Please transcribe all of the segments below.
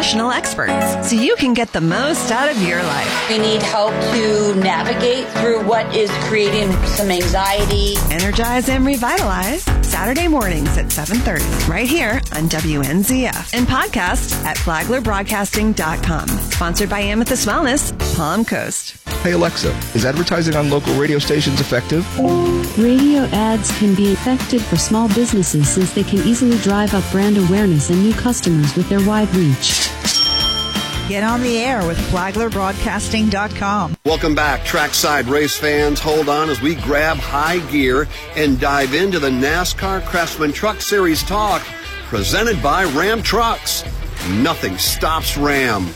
professional experts so you can get the most out of your life. We need help to navigate through what is creating some anxiety. Energize and revitalize Saturday mornings at 7:30 right here on WNZF and podcast at FlaglerBroadcasting.com. Sponsored by Amethyst Wellness, Palm Coast. Hey Alexa, is advertising on local radio stations effective? Radio ads can be effective for small businesses since they can easily drive up brand awareness and new customers with their wide reach. Get on the air with FlaglerBroadcasting.com. Welcome back, trackside race fans. Hold on as we grab high gear and dive into the NASCAR Craftsman Truck Series talk presented by Ram Trucks. Nothing stops Ram.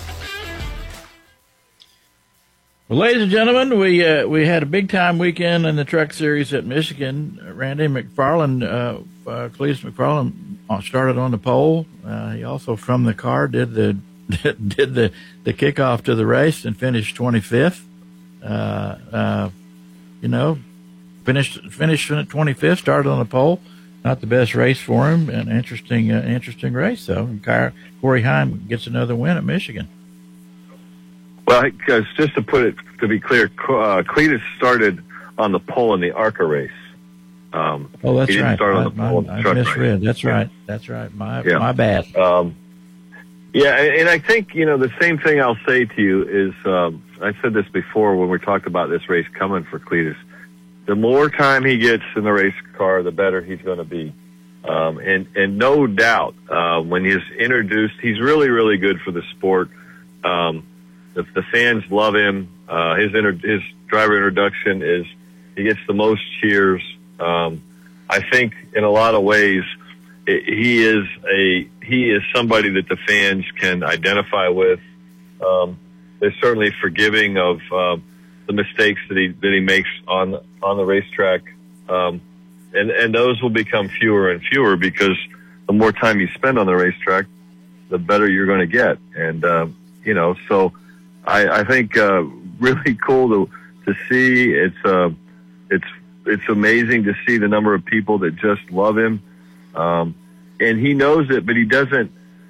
Well, ladies and gentlemen, we had a big-time weekend in the Truck Series at Michigan. Randy McFarland, Cletus McFarland, started on the pole. He also, from the car, did the kickoff to the race and finished 25th. Finished at 25th, started on the pole. Not the best race for him, an interesting race, though. And Corey Heim gets another win at Michigan. Well, just to be clear, Cletus started on the pole in the ARCA race. That's right. He didn't start on the pole in the truck misread. race. That's right. That's right. My bad. And I think, the same thing I'll say to you is, I said this before when we talked about this race coming for Cletus. The more time he gets in the race car, the better he's going to be. And no doubt, when he's introduced, he's really, really good for the sport. The fans love him. His driver introduction he gets the most cheers. I think in a lot of ways, he is somebody that the fans can identify with. They're certainly forgiving of the mistakes that he makes on the racetrack, and those will become fewer and fewer because the more time you spend on the racetrack, the better you're going to get. And so I think really cool to see. It's amazing to see the number of people that just love him. And he knows it, but he doesn't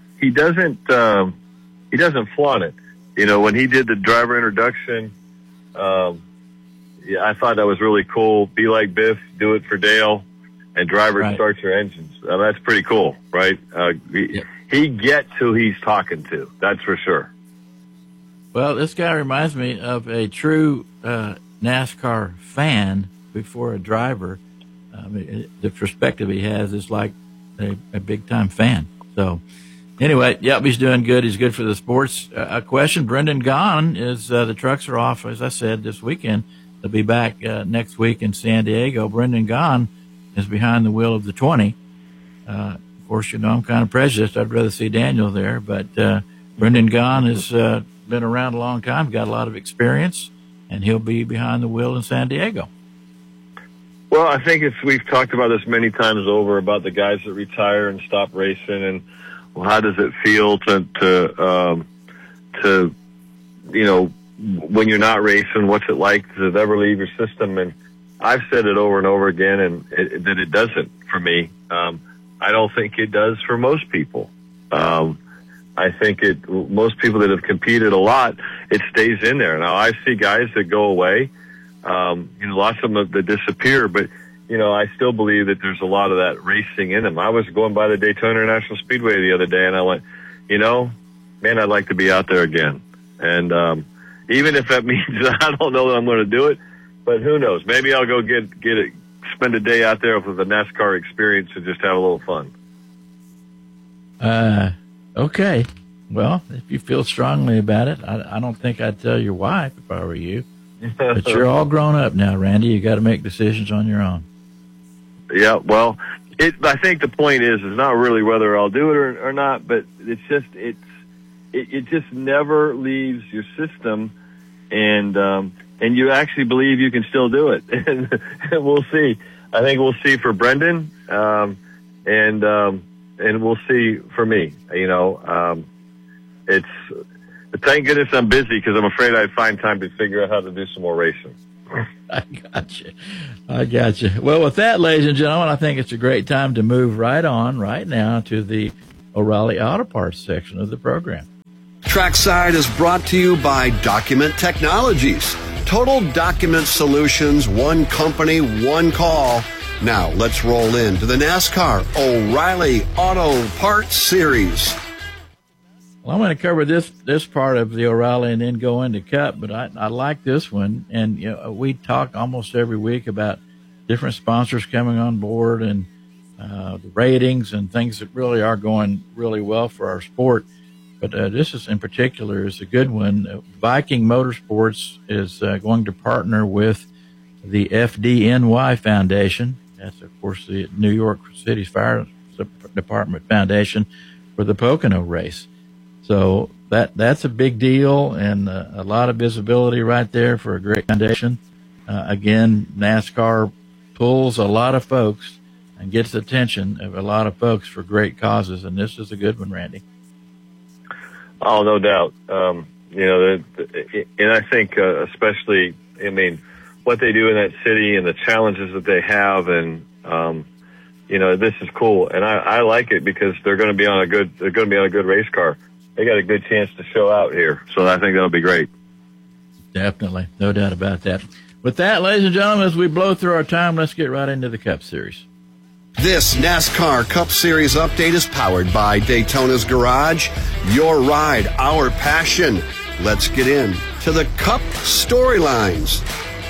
flaunt it. When he did the driver introduction, I thought that was really cool. Be like Biff, do it for Dale, and drivers start your engines. That's pretty cool, right? He gets who he's talking to. That's for sure. Well, this guy reminds me of a true NASCAR fan before a driver. The perspective he has is like a big-time fan. So, anyway, he's doing good. He's good for the sports. A question, Brendan Gaughan is the trucks are off, as I said, this weekend. They'll be back next week in San Diego. Brendan Gaughan is behind the wheel of the 20. Of course, I'm kind of prejudiced. I'd rather see Daniel there. But Brendan Gaughan has been around a long time, got a lot of experience, and he'll be behind the wheel in San Diego. Well, I think we've talked about this many times over about the guys that retire and stop racing, and how does it feel to when you're not racing? What's it like? Does it ever leave your system? And I've said it over and over again, and that it doesn't for me. I don't think it does for most people. I think most people that have competed a lot, it stays in there. Now, I see guys that go away. Lots of them that disappear, but I still believe that there's a lot of that racing in them. I was going by the Daytona International Speedway the other day, and I went, man, I'd like to be out there again. And even if that means I don't know that I'm going to do it, but who knows? Maybe I'll go spend a day out there with a NASCAR experience and just have a little fun. Okay. Well, if you feel strongly about it, I don't think I'd tell your wife if I were you. But you're all grown up now, Randy. You got to make decisions on your own. Yeah, well, I think the point is not really whether I'll do it or not, but it just never leaves your system, and you actually believe you can still do it. And we'll see. I think we'll see for Brendan, and we'll see for me. Thank goodness I'm busy because I'm afraid I'd find time to figure out how to do some more racing. I got you. Well, with that, ladies and gentlemen, I think it's a great time to move right now to the O'Reilly Auto Parts section of the program. Trackside is brought to you by Document Technologies. Total document solutions, one company, one call. Now let's roll into the NASCAR O'Reilly Auto Parts Series. Well, I'm going to cover this part of the O'Reilly and then go into Cup, but I like this one. And we talk almost every week about different sponsors coming on board and the ratings and things that really are going really well for our sport. But this is in particular is a good one. Viking Motorsports is going to partner with the FDNY Foundation. That's, of course, the New York City's Fire Department Foundation for the Pocono race. So that's a big deal and a lot of visibility right there for a great foundation. Again, NASCAR pulls a lot of folks and gets the attention of a lot of folks for great causes, and this is a good one, Randy. Oh, no doubt. And I think especially, what they do in that city and the challenges that they have, and this is cool, and I like it because they're going to be on a good race car. They got a good chance to show out here, so I think that'll be great. Definitely, no doubt about that. With that, ladies and gentlemen, as we blow through our time, let's get right into the Cup Series. This NASCAR Cup Series update is powered by Daytona's Garage. Your ride, our passion. Let's get into the Cup storylines.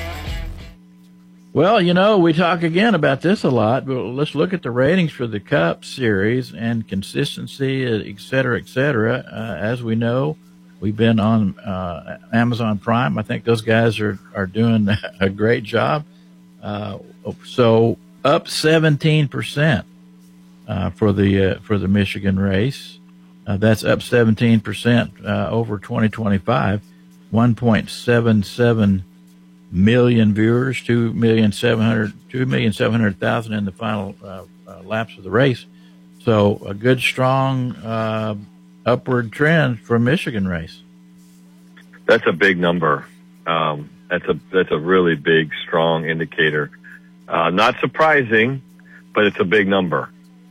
Well, we talk again about this a lot, but let's look at the ratings for the Cup Series and consistency, et cetera, et cetera. As we know, we've been on Amazon Prime. I think those guys are doing a great job. So up 17% for the Michigan race. That's up 17% over 2025. 1.77 million viewers, 2,700,000 in the final laps of the race. So a good, strong upward trend for a Michigan race. That's a big number. That's a really big, strong indicator. Not surprising, but it's a big number.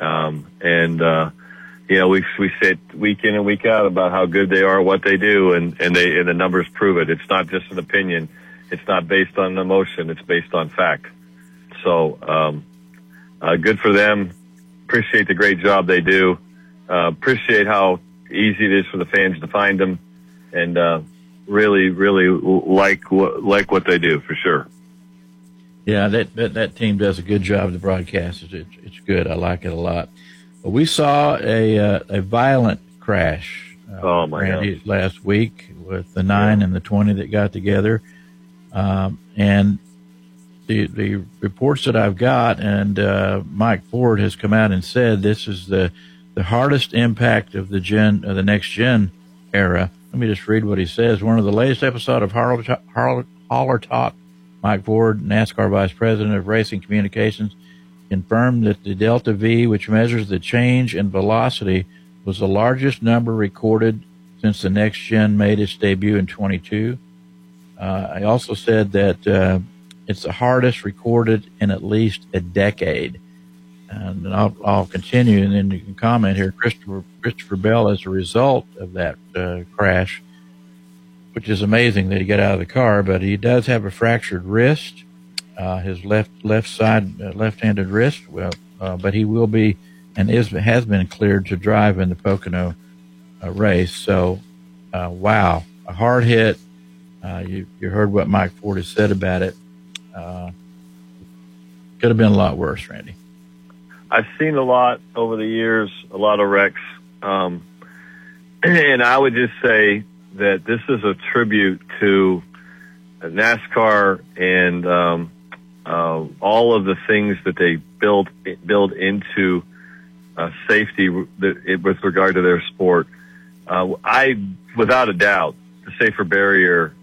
We say week in and week out about how good they are, what they do, and the numbers prove it. It's not just an opinion. It's not based on emotion. It's based on fact. So, good for them. Appreciate the great job they do. Appreciate how easy it is for the fans to find them, and really, really like what they do for sure. Yeah, that team does a good job of the broadcast. It's good. I like it a lot. But we saw a violent crash, Randy, last week with the 9 and the 20 that got together. And the reports that I've got, and Mike Ford has come out and said this is the hardest impact of the next gen era. Let me just read what he says. One of the latest episodes of Hauler Talk, Mike Ford, NASCAR Vice President of Racing Communications, confirmed that the Delta V, which measures the change in velocity, was the largest number recorded since the next gen made its debut in 22. I also said that it's the hardest recorded in at least a decade. And I'll continue, and then you can comment here. Christopher Bell, as a result of that crash, which is amazing that he got out of the car, but he does have a fractured wrist, his left-handed wrist. But he will be and has been cleared to drive in the Pocono race. So, wow, a hard hit. You heard what Mike Ford has said about it. Could have been a lot worse, Randy. I've seen a lot over the years, a lot of wrecks. And I would just say that this is a tribute to NASCAR and all of the things that they build into safety with regard to their sport. Without a doubt, the safer barrier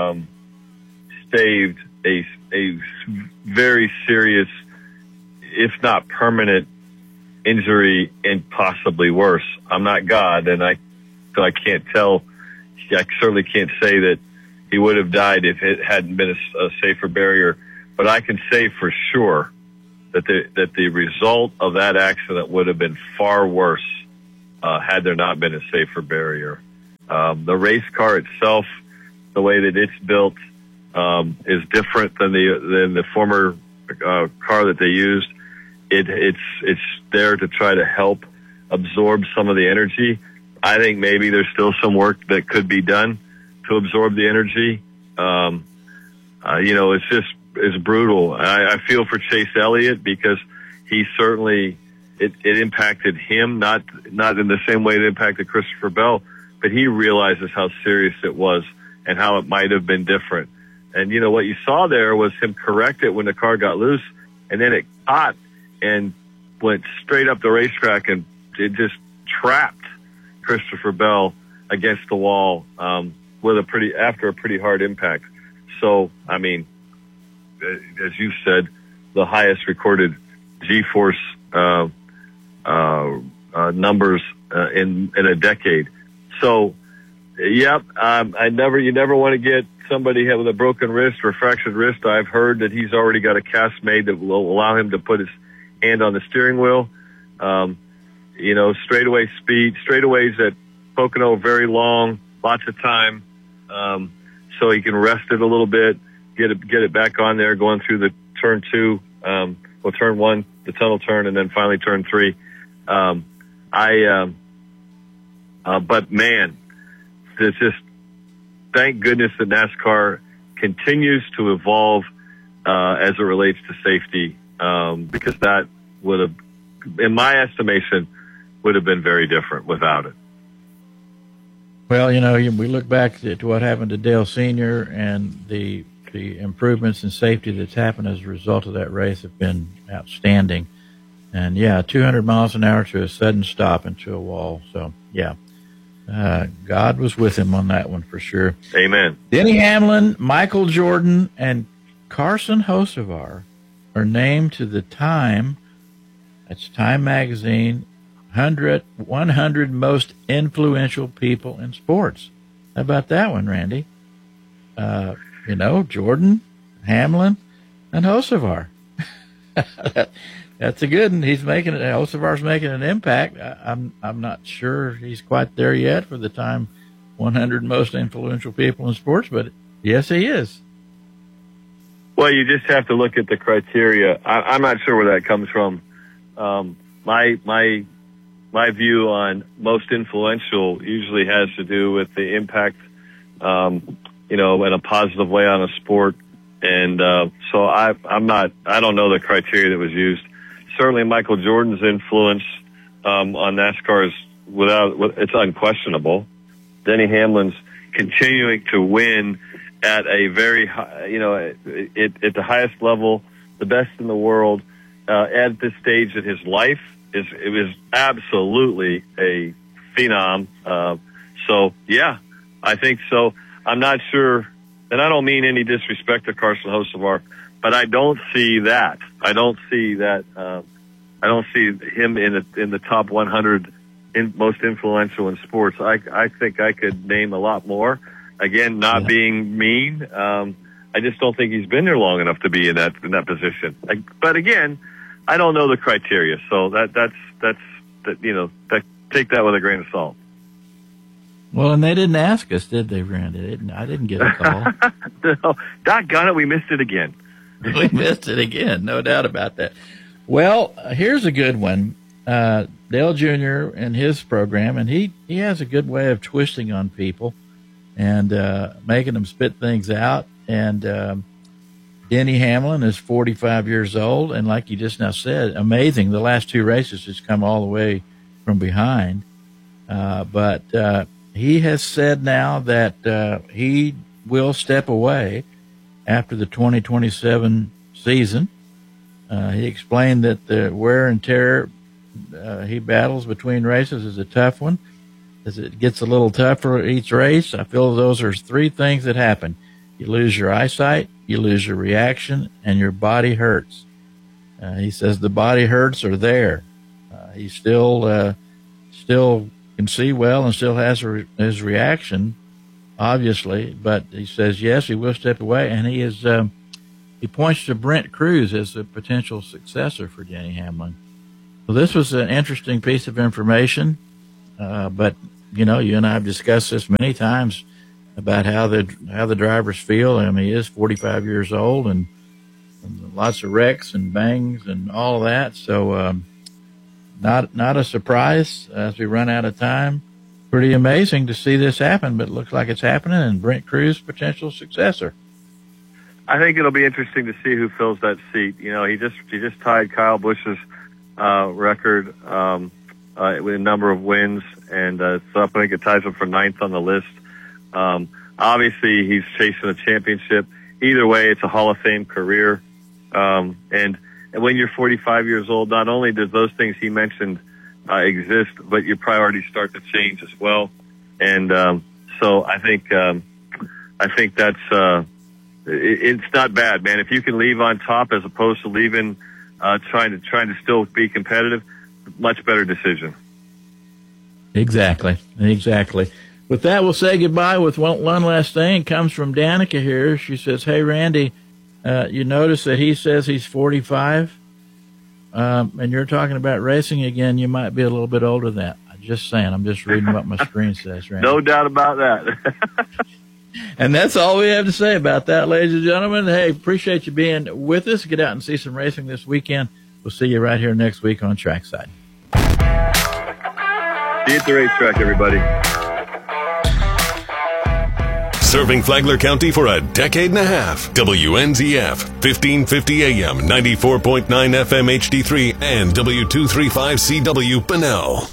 saved a very serious, if not permanent, injury and possibly worse. I'm not God, and so I can't tell. I certainly can't say that he would have died if it hadn't been a safer barrier. But I can say for sure that the result of that accident would have been far worse had there not been a safer barrier. The race car itself, the way that it's built, is different than the former car that they used. It's there to try to help absorb some of the energy. I think maybe there's still some work that could be done to absorb the energy. It's brutal. I feel for Chase Elliott because he certainly, it impacted him, not in the same way it impacted Christopher Bell, but he realizes how serious it was and how it might have been different. And, what you saw there was him correct it when the car got loose, and then it caught and went straight up the racetrack, and it just trapped Christopher Bell against the wall after a pretty hard impact. So, I mean, as you said, the highest recorded G-force numbers in a decade. So, yep, you never want to get somebody with a broken wrist or fractured wrist. I've heard that he's already got a cast made that will allow him to put his hand on the steering wheel. Straightaway speed, straightaways at Pocono, very long, lots of time. So he can rest it a little bit, get it back on there, going through the turn 2, turn 1, the tunnel turn, and then finally turn 3. But man, it's just, thank goodness that NASCAR continues to evolve as it relates to safety, because that would have, in my estimation, would have been very different without it. Well, we look back to what happened to Dale Sr. and the improvements in safety that's happened as a result of that race have been outstanding. And, 200 miles an hour to a sudden stop into a wall. So, God was with him on that one for sure. Amen. Denny Hamlin, Michael Jordan, and Carson Hocevar are named to the Time magazine, 100 most influential people in sports. How about that one, Randy? Jordan, Hamlin, and Hocevar. That's a good one. Hocevar's making an impact. I'm not sure he's quite there yet for the Time 100 most influential people in sports, but yes, he is. Well, you just have to look at the criteria. I'm not sure where that comes from. My view on most influential usually has to do with the impact, in a positive way on a sport. And so I don't know the criteria that was used. Certainly Michael Jordan's influence on NASCAR it's unquestionable. Denny Hamlin's continuing to win at a very high, at the highest level, the best in the world, at this stage of his life. It was absolutely a phenom. I think so. I'm not sure, and I don't mean any disrespect to Carson Hocevar, but I don't see that. I don't see him in the top 100 most influential in sports. I think I could name a lot more. Again, not being mean. I just don't think he's been there long enough to be in that position. But again, I don't know the criteria, so that's take that with a grain of salt. Well, and they didn't ask us, did they, Randy? I didn't get a call. No, doggone it, we missed it again. We missed it again, no doubt about that. Well, here's a good one. Dale Jr. and his program, and he has a good way of twisting on people and making them spit things out. And Denny Hamlin is 45 years old, and like you just now said, amazing. The last 2 races has come all the way from behind. But he has said now that he will step away after the 2027 season. He explained that the wear and tear he battles between races is a tough one. As it gets a little tougher each race, I feel those are 3 things that happen. You lose your eyesight, you lose your reaction, and your body hurts. He says the body hurts are there. He still can see well and still has his reaction, obviously, but he says, yes, he will step away, and he points to Brent Cruz as a potential successor for Denny Hamlin. So this was an interesting piece of information, but you and I have discussed this many times about how the drivers feel. I mean, he is 45 years old and lots of wrecks and bangs and all of that. So, not a surprise as we run out of time. Pretty amazing to see this happen, but it looks like it's happening, and Brent Crews, potential successor. I think it'll be interesting to see who fills that seat. He just tied Kyle Busch's record with a number of wins, and so I think it ties him for 9th on the list. Obviously, he's chasing a championship. Either way, it's a Hall of Fame career. And when you're 45 years old, not only does those things he mentioned exist, but your priorities start to change as well. And so I think that's it's not bad, man. If you can leave on top as opposed to leaving trying to still be competitive, much better decision. Exactly. With that, we'll say goodbye with one last thing. It comes from Danica here. She says, "Hey, Randy, you notice that he says he's 45, and you're talking about racing again. You might be a little bit older than that." I'm just saying. I'm just reading what my screen says, Randy. No doubt about that. And that's all we have to say about that, ladies and gentlemen. Hey, appreciate you being with us. Get out and see some racing this weekend. We'll see you right here next week on Trackside. See you at the racetrack, everybody. Serving Flagler County for a decade and a half. WNZF, 1550 AM, 94.9 FM HD3, and W235CW Bunnell.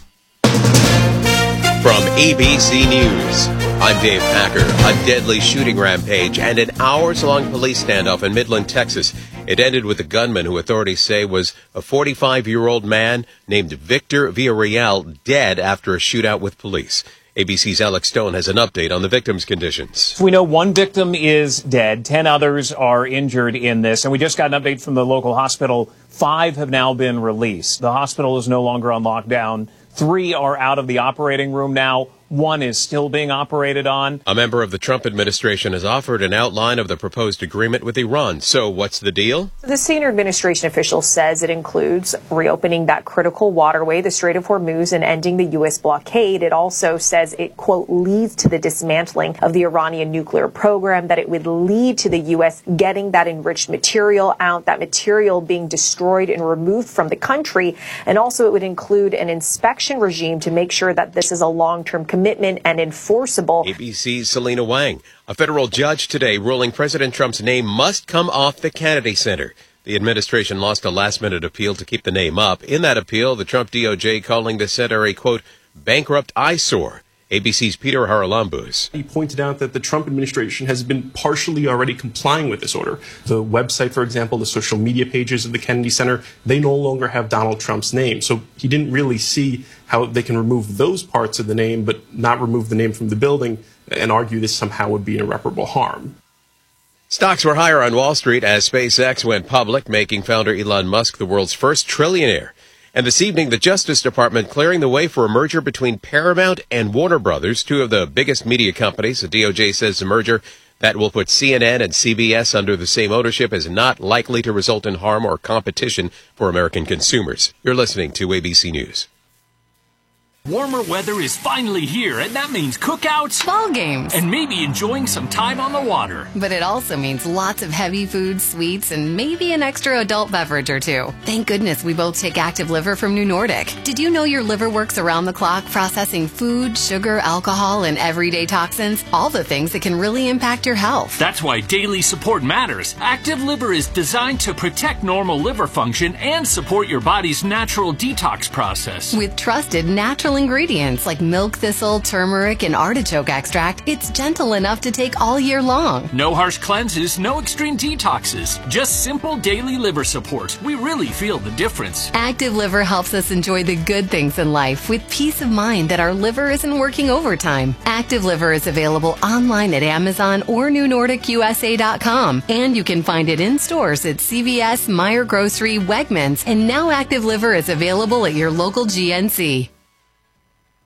From ABC News, I'm Dave Packer. A deadly shooting rampage and an hours-long police standoff in Midland, Texas. It ended with a gunman who authorities say was a 45-year-old man named Victor Villarreal dead after a shootout with police. ABC's Alex Stone has an update on the victim's conditions. We know one victim is dead. 10 others are injured in this. And we just got an update from the local hospital. 5 have now been released. The hospital is no longer on lockdown. 3 are out of the operating room now. 1 is still being operated on. A member of the Trump administration has offered an outline of the proposed agreement with Iran. So what's the deal? The senior administration official says it includes reopening that critical waterway, the Strait of Hormuz, and ending the U.S. blockade. It also says it, quote, leads to the dismantling of the Iranian nuclear program, that it would lead to the U.S. getting that enriched material out, that material being destroyed and removed from the country. And also it would include an inspection regime to make sure that this is a long-term commitment and enforceable. ABC's Selena Wang. A federal judge today ruling President Trump's name must come off the Kennedy Center. The administration lost a last-minute appeal to keep the name up. In that appeal, the Trump DOJ calling the center a, quote, bankrupt eyesore. ABC's Peter Haralambous. He pointed out that the Trump administration has been partially already complying with this order. The website, for example, the social media pages of the Kennedy Center, they no longer have Donald Trump's name. So he didn't really see how they can remove those parts of the name but not remove the name from the building and argue this somehow would be an irreparable harm. Stocks were higher on Wall Street as SpaceX went public, making founder Elon Musk the world's first trillionaire. And this evening, the Justice Department clearing the way for a merger between Paramount and Warner Brothers, 2 of the biggest media companies. The DOJ says the merger that will put CNN and CBS under the same ownership is not likely to result in harm or competition for American consumers. You're listening to ABC News. Warmer weather is finally here, and that means cookouts, ball games, and maybe enjoying some time on the water. But it also means lots of heavy foods, sweets, and maybe an extra adult beverage or 2. Thank goodness we both take Active Liver from New Nordic. Did you know your liver works around the clock processing food, sugar, alcohol, and everyday toxins? All the things that can really impact your health. That's why daily support matters. Active Liver is designed to protect normal liver function and support your body's natural detox process. With trusted natural ingredients like milk thistle, turmeric, and artichoke extract, it's gentle enough to take all year long. No harsh cleanses, no extreme detoxes, just simple daily liver support. We really feel the difference. Active Liver helps us enjoy the good things in life with peace of mind that our liver isn't working overtime. Active Liver is available online at Amazon or NewNordicUSA.com, and you can find it in stores at CVS, Meijer Grocery, Wegmans, and now Active Liver is available at your local GNC.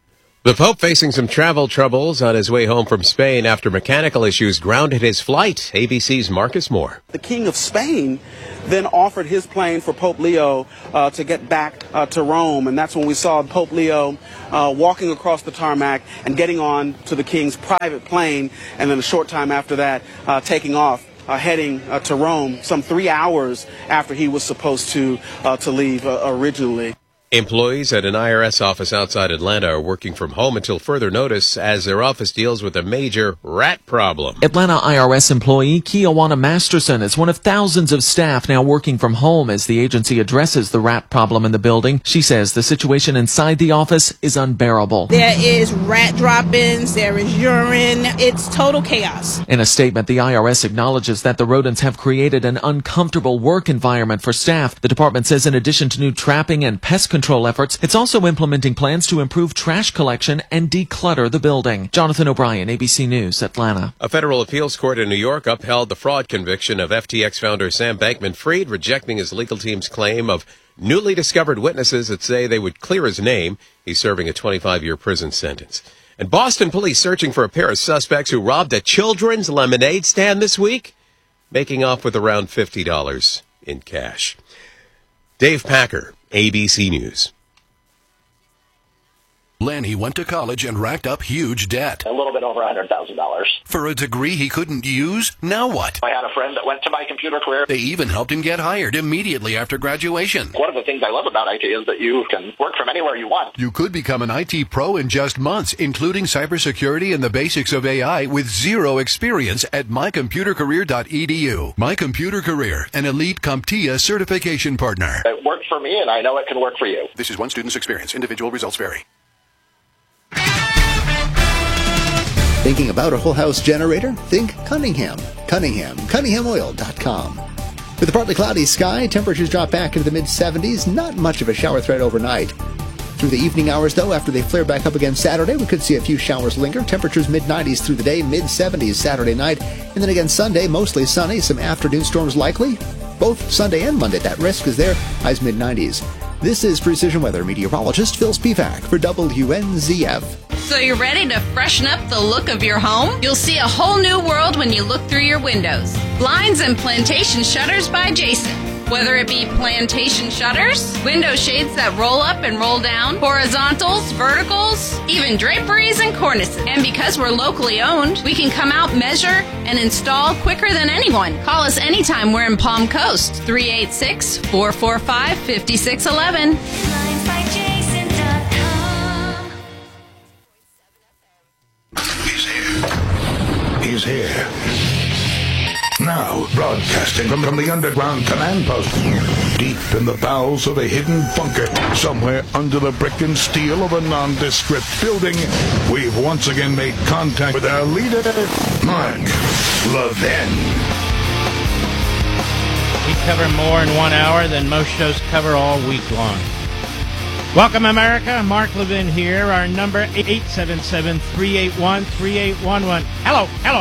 The Pope facing some travel troubles on his way home from Spain after mechanical issues grounded his flight. ABC's Marcus Moore. The King of Spain then offered his plane for Pope Leo to get back to Rome, and that's when we saw Pope Leo walking across the tarmac and getting on to the King's private plane, and then a short time after that taking off, heading to Rome some 3 hours after he was supposed to leave originally. Employees at an IRS office outside Atlanta are working from home until further notice as their office deals with a major rat problem. Atlanta IRS employee Kiawana Masterson is one of thousands of staff now working from home as the agency addresses the rat problem in the building. She says the situation inside the office is unbearable. There is rat droppings, there is urine. It's total chaos. In a statement, the IRS acknowledges that the rodents have created an uncomfortable work environment for staff. The department says in addition to new trapping and pest control efforts, it's also implementing plans to improve trash collection and declutter the building. Jonathan O'Brien, ABC News, Atlanta. A federal appeals court in New York upheld the fraud conviction of FTX founder Sam Bankman-Fried, rejecting his legal team's claim of newly discovered witnesses that say they would clear his name. He's serving a 25-year prison sentence. And Boston police searching for a pair of suspects who robbed a children's lemonade stand this week, making off with around $50 in cash. Dave Packer, ABC News. Lenny went to college and racked up huge debt. A little bit over $100,000. For a degree he couldn't use? Now what? I had a friend that went to My Computer Career. They even helped him get hired immediately after graduation. One of the things I love about IT is that you can work from anywhere you want. You could become an IT pro in just months, including cybersecurity and the basics of AI with zero experience at mycomputercareer.edu. My Computer Career, an elite CompTIA certification partner. It worked for me, and I know it can work for you. This is one student's experience. Individual results vary. Thinking about a whole house generator? Think Cunningham. Cunninghamoil.com. With a partly cloudy sky, temperatures drop back into the mid-70s. Not much of a shower threat overnight. Through the evening hours, though, after they flare back up again Saturday, we could see a few showers linger. Temperatures mid-90s through the day, mid-70s Saturday night. And then again Sunday, mostly sunny, some afternoon storms likely. Both Sunday and Monday, that risk is there, highs mid-90s. This is Precision Weather meteorologist Phil Spivak for WNZF. So you're ready to freshen up the look of your home? You'll see a whole new world when you look through your windows. Blinds and Plantation Shutters by Jason. Whether it be plantation shutters, window shades that roll up and roll down, horizontals, verticals, even draperies and cornices. And because we're locally owned, we can come out, measure, and install quicker than anyone. Call us anytime we're in Palm Coast, 386-445-5611. He's here. Now, broadcasting from the underground command post, deep in the bowels of a hidden bunker, somewhere under the brick and steel of a nondescript building, we've once again made contact with our leader, Mark Levin. We cover more in 1 hour than most shows cover all week long. Welcome, America. Mark Levin here. Our number, 877-381-3811. Hello.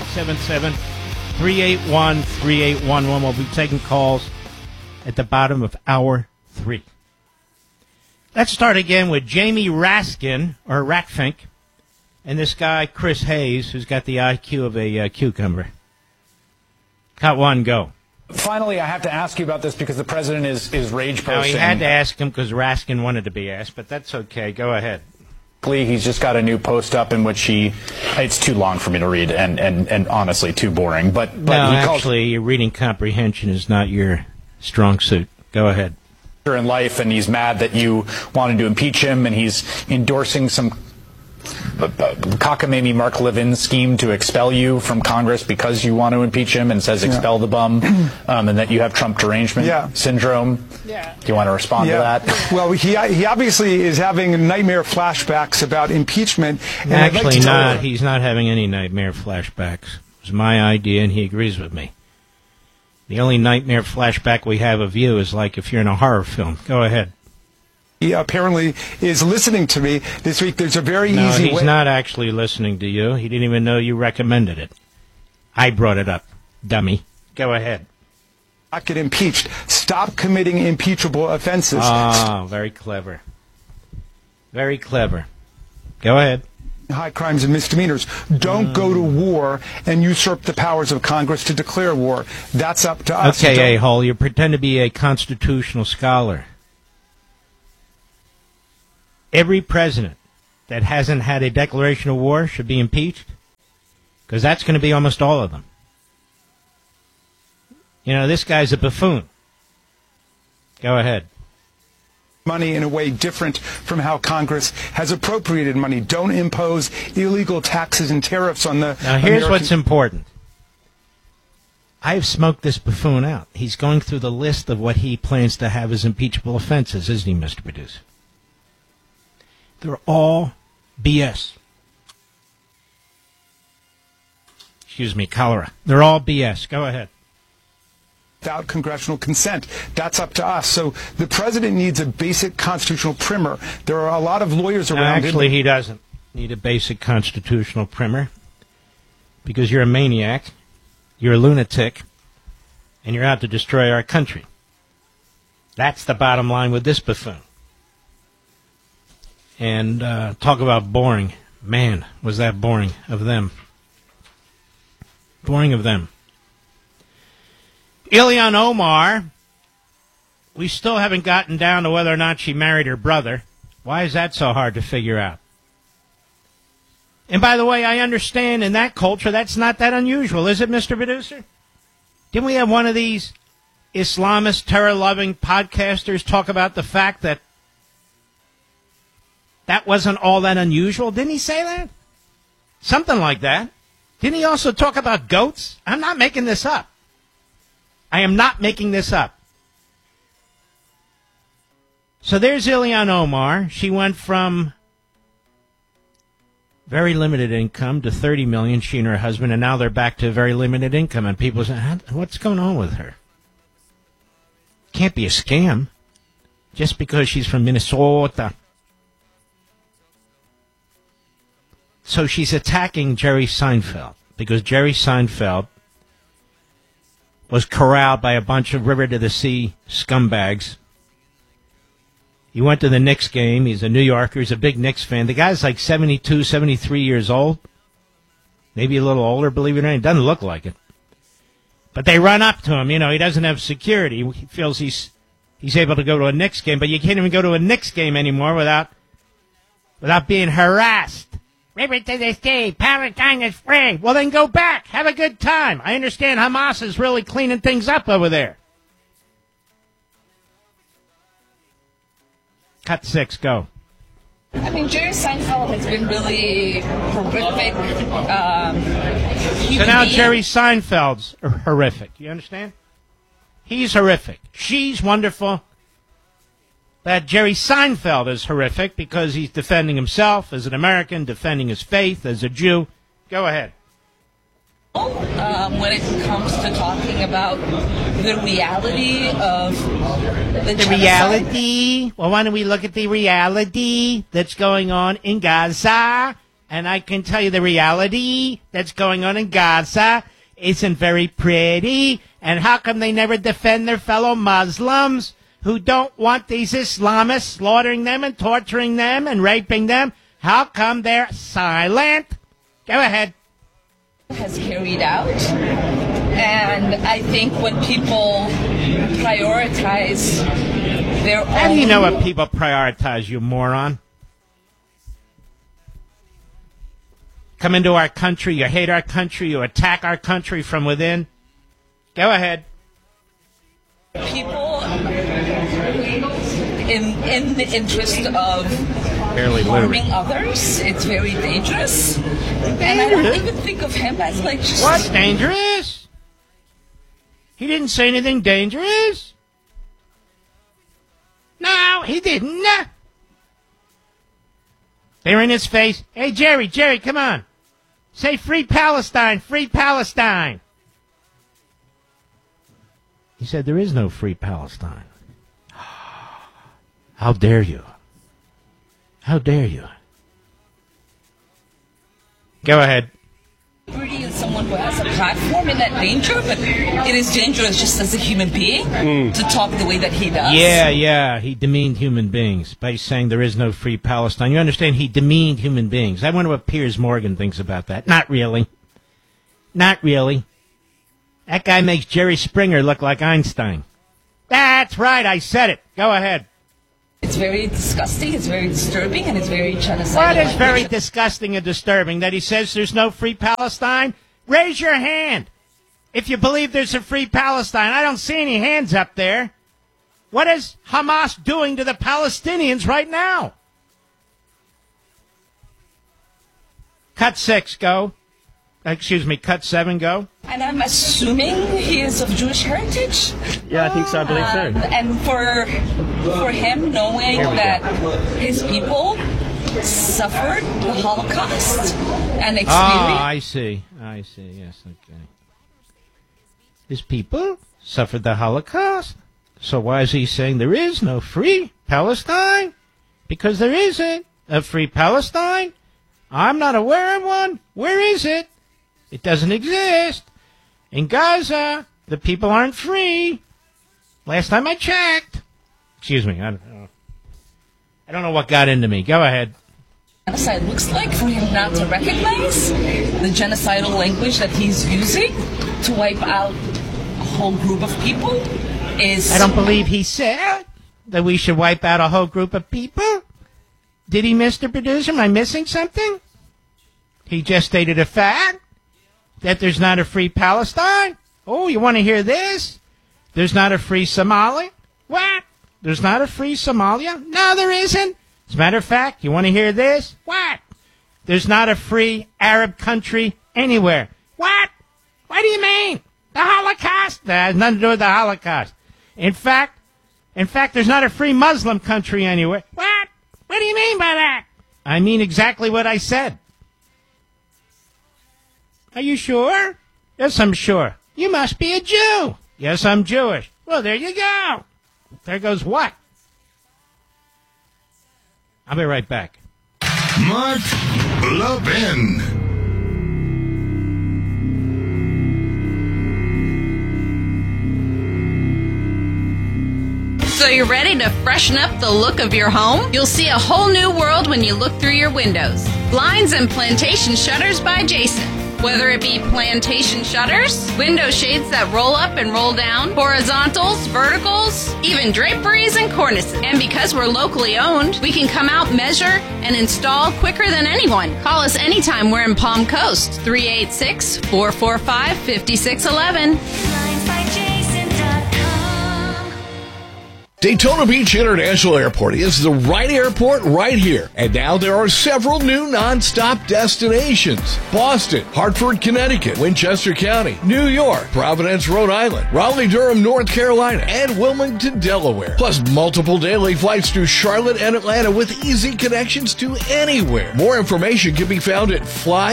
877-381-3811. We'll be taking calls at the bottom of hour 3. Let's start again with Jamie Raskin, or Rackfink, and this guy, Chris Hayes, who's got the IQ of a cucumber. Cut one, go. Finally, I have to ask you about this because the president is rage posting. No, he had to ask him because Raskin wanted to be asked, but that's okay. Go ahead. He's just got a new post up in which it's too long for me to read and honestly too boring. But no, actually, your reading comprehension is not your strong suit. Go ahead. In life, and he's mad that you wanted to impeach him, and he's endorsing some cockamamie Mark Levin scheme to expel you from Congress because you want to impeach him, and says expel the bum, and that you have Trump derangement syndrome. Yeah. Do you want to respond to that? Well, he obviously is having nightmare flashbacks about impeachment. And actually, he's not having any nightmare flashbacks. It was my idea, and he agrees with me. The only nightmare flashback we have of you is like if you're in a horror film. Go ahead. He apparently is listening to me this week. There's a very easy way. No, he's not actually listening to you. He didn't even know you recommended it. I brought it up, dummy. Go ahead. Not get impeached. Stop committing impeachable offenses. Oh, very clever. Very clever. Go ahead. High crimes and misdemeanors. Don't go to war and usurp the powers of Congress to declare war. That's up to us. Okay, a-hole, you pretend to be a constitutional scholar. Every president that hasn't had a declaration of war should be impeached? Because that's going to be almost all of them. You know, this guy's a buffoon. Go ahead. Money in a way different from how Congress has appropriated money. Don't impose illegal taxes and tariffs on the Now, here's what's important. I've smoked this buffoon out. He's going through the list of what he plans to have as impeachable offenses, isn't he, Mr. Producer? They're all BS. Excuse me, cholera. They're all BS. Go ahead. Without congressional consent. That's up to us. So the president needs a basic constitutional primer. There are a lot of lawyers around him. Actually, he doesn't need a basic constitutional primer because you're a maniac, you're a lunatic, and you're out to destroy our country. That's the bottom line with this buffoon. And talk about boring. Man, was that boring of them. Boring of them. Ilhan Omar, we still haven't gotten down to whether or not she married her brother. Why is that so hard to figure out? And by the way, I understand in that culture that's not that unusual, is it, Mr. Producer? Didn't we have one of these Islamist, terror-loving podcasters talk about the fact that that wasn't all that unusual? Didn't he say that? Something like that. Didn't he also talk about goats? I'm not making this up. I am not making this up. So there's Ilhan Omar. She went from very limited income to $30 million, she and her husband, and now they're back to very limited income. And people say, what's going on with her? Can't be a scam just because she's from Minnesota. So she's attacking Jerry Seinfeld because Jerry Seinfeld was corralled by a bunch of river-to-the-sea scumbags. He went to the Knicks game. He's a New Yorker. He's a big Knicks fan. The guy's like 72, 73 years old. Maybe a little older, believe it or not. He doesn't look like it. But they run up to him. You know, he doesn't have security. He feels he's able to go to a Knicks game, but you can't even go to a Knicks game anymore without being harassed. River to the sea, Palestine is free. Well, then go back. Have a good time. I understand Hamas is really cleaning things up over there. Cut 6, go. I mean, Jerry Seinfeld has been really horrific. So now Jerry Seinfeld's horrific. You understand? He's horrific. She's wonderful. That Jerry Seinfeld is horrific because he's defending himself as an American, defending his faith as a Jew. Go ahead. When it comes to talking about the reality of the reality? Well, why don't we look at the reality that's going on in Gaza? And I can tell you the reality that's going on in Gaza isn't very pretty. And how come they never defend their fellow Muslims who don't want these Islamists slaughtering them and torturing them and raping them? How come they're silent? Go ahead. Has carried out, and I think when people prioritize their own... How do you know what people prioritize, you moron? Come into our country, you hate our country, you attack our country from within. Go ahead. People in the interest of harming others, it's very dangerous. And I don't even think of him as like just... What's dangerous? He didn't say anything dangerous. No, he didn't. They were in his face. Hey, Jerry, come on. Say free Palestine, free Palestine. He said there is no free Palestine. How dare you? How dare you? Go ahead. Liberty in someone someone who has a platform in that danger, but it is dangerous just as a human being to talk the way that he does. Yeah, he demeaned human beings by saying there is no free Palestine. You understand, he demeaned human beings. I wonder what Piers Morgan thinks about that. Not really. Not really. That guy makes Jerry Springer look like Einstein. That's right, I said it. Go ahead. It's very disgusting, it's very disturbing, and it's very genocidal. What is very disgusting and disturbing? That he says there's no free Palestine? Raise your hand if you believe there's a free Palestine. I don't see any hands up there. What is Hamas doing to the Palestinians right now? Cut 6, go. Excuse me, cut 7, go. And I'm assuming he is of Jewish heritage? Yeah, I think so. I believe so. And for him knowing that his people suffered the Holocaust and experienced... I see, yes, okay. His people suffered the Holocaust? So why is he saying there is no free Palestine? Because there isn't a free Palestine. I'm not aware of one. Where is it? It doesn't exist. In Gaza, the people aren't free. Last time I checked. Excuse me, I don't know what got into me. Go ahead. Genocide looks like for him not to recognize the genocidal language that he's using to wipe out a whole group of people is... I don't believe he said that we should wipe out a whole group of people. Did he, Mr. Producer? Am I missing something? He just stated a fact that there's not a free Palestine. Oh, you want to hear this? There's not a free Somalia? What? There's not a free Somalia? No, there isn't. As a matter of fact, you want to hear this? What? There's not a free Arab country anywhere. What? What do you mean? The Holocaust? That has nothing to do with the Holocaust. In fact, there's not a free Muslim country anywhere. What? What do you mean by that? I mean exactly what I said. Are you sure? Yes, I'm sure. You must be a Jew. Yes, I'm Jewish. Well, there you go. There goes what? I'll be right back. Mark Levin. So you're ready to freshen up the look of your home? You'll see a whole new world when you look through your windows. Blinds and Plantation Shutters by Jason. Whether it be plantation shutters, window shades that roll up and roll down, horizontals, verticals, even draperies and cornices. And because we're locally owned, we can come out, measure, and install quicker than anyone. Call us anytime we're in Palm Coast, 386-445-5611. Daytona Beach International Airport is the right airport right here. And now there are several new non-stop destinations. Boston, Hartford, Connecticut, Winchester County, New York, Providence, Rhode Island, Raleigh-Durham, North Carolina, and Wilmington, Delaware. Plus multiple daily flights to Charlotte and Atlanta with easy connections to anywhere. More information can be found at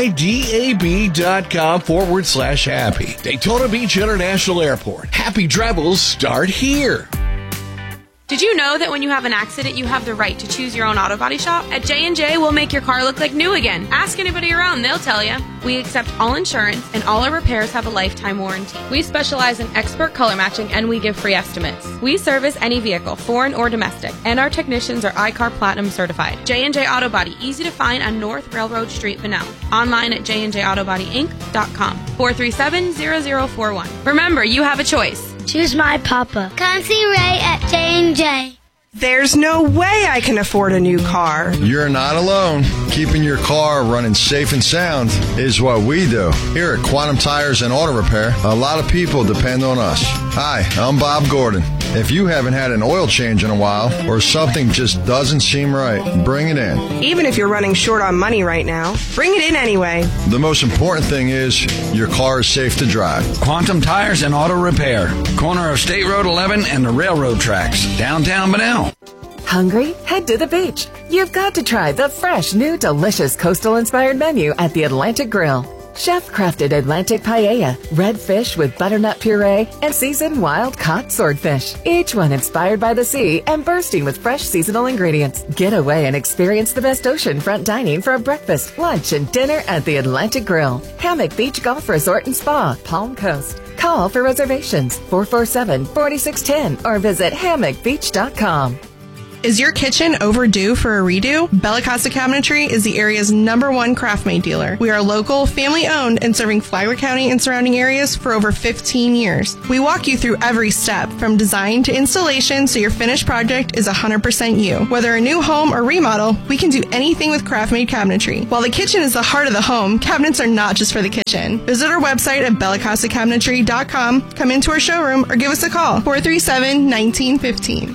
flydab.com/happy. Daytona Beach International Airport. Happy travels start here. Did you know that when you have an accident, you have the right to choose your own auto body shop? At J&J, we'll make your car look like new again. Ask anybody around, they'll tell you. We accept all insurance, and all our repairs have a lifetime warranty. We specialize in expert color matching, and we give free estimates. We service any vehicle, foreign or domestic, and our technicians are iCar Platinum certified. J&J Auto Body, easy to find on North Railroad Street, Bunnell. Online at jnjautobodyinc.com. 437-0041. Remember, you have a choice. Choose my papa. Come see Ray at J&J. There's no way I can afford a new car. You're not alone. Keeping your car running safe and sound is what we do. Here at Quantum Tires and Auto Repair, a lot of people depend on us. Hi, I'm Bob Gordon. If you haven't had an oil change in a while or something just doesn't seem right, bring it in. Even if you're running short on money right now, bring it in anyway. The most important thing is your car is safe to drive. Quantum Tires and Auto Repair. Corner of State Road 11 and the railroad tracks. Downtown Bunnell. Hungry? Head to the beach. You've got to try the fresh, new, delicious coastal-inspired menu at the Atlantic Grill. Chef-crafted Atlantic paella, red fish with butternut puree, and seasoned wild-caught swordfish. Each one inspired by the sea and bursting with fresh seasonal ingredients. Get away and experience the best oceanfront dining for a breakfast, lunch, and dinner at the Atlantic Grill. Hammock Beach Golf Resort and Spa, Palm Coast. Call for reservations 447-4610 or visit hammockbeach.com. Is your kitchen overdue for a redo? Bella Costa Cabinetry is the area's #1 craft-made dealer. We are local, family-owned, and serving Flagler County and surrounding areas for over 15 years. We walk you through every step, from design to installation, so your finished project is 100% you. Whether a new home or remodel, we can do anything with craft-made cabinetry. While the kitchen is the heart of the home, cabinets are not just for the kitchen. Visit our website at bellacostacabinetry.com, come into our showroom, or give us a call, 437-1915.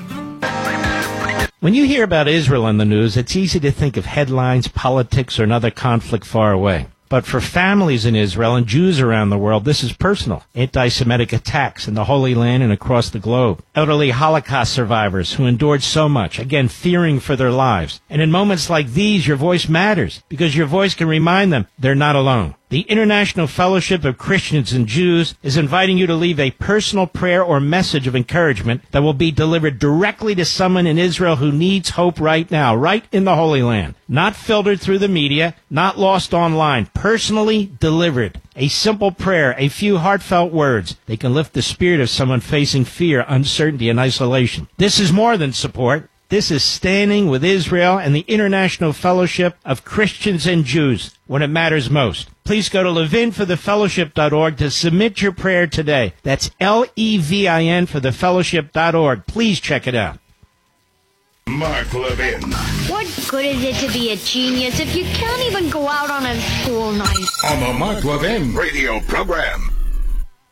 When you hear about Israel in the news, it's easy to think of headlines, politics, or another conflict far away. But for families in Israel and Jews around the world, this is personal. Anti-Semitic attacks in the Holy Land and across the globe. Elderly Holocaust survivors who endured so much, again, fearing for their lives. And in moments like these, your voice matters, because your voice can remind them they're not alone. The International Fellowship of Christians and Jews is inviting you to leave a personal prayer or message of encouragement that will be delivered directly to someone in Israel who needs hope right now, right in the Holy Land. Not filtered through the media, not lost online, personally delivered. A simple prayer, a few heartfelt words. They can lift the spirit of someone facing fear, uncertainty, and isolation. This is more than support. This is standing with Israel and the International Fellowship of Christians and Jews when it matters most. Please go to levinforthefellowship.org to submit your prayer today. That's LEVIN for thefellowship.org. Please check it out. Mark Levin. What good is it to be a genius if you can't even go out on a school night? On the Mark Levin radio program.